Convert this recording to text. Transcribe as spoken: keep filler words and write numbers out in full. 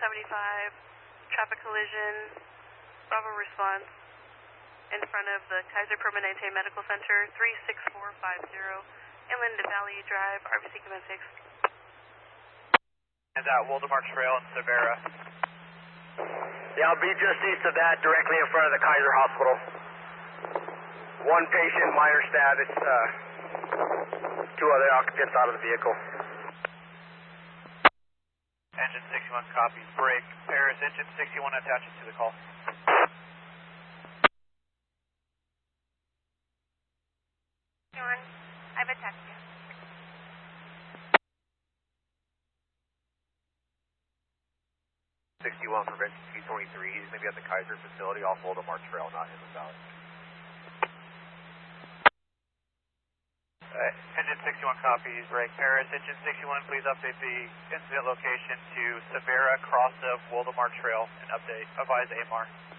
seventy-five, traffic collision, Bravo response, in front of the Kaiser Permanente Medical Center, three six four five zero, Inland Valley Drive, R B C Command six. And at Waldemar Trail in Severa. Yeah, I'll be just east of that, directly in front of the Kaiser Hospital. One patient, minor status, uh, two other occupants out of the vehicle. Engine sixty-one copies, break. Paris, engine sixty-one attaches to the call. John, I've attacked you. sixty-one, prevention T twenty-three, he's going to be at the Kaiser facility off Waldemar Trail, not in the valley. Uh, engine sixty-one copies, break. Paris, engine sixty-one, please update the incident location to Severa, cross of Waldemar Trail, and update, advise A M R.